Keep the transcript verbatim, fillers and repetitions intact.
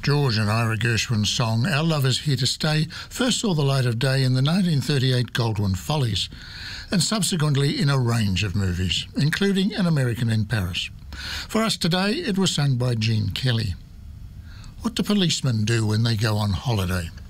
George and Ira Gershwin's song Our Love Is Here to Stay first saw the light of day in the nineteen thirty-eight Goldwyn Follies and subsequently in a range of movies, including An American in Paris. For us today, it was sung by Gene Kelly. What do policemen do when they go on holiday?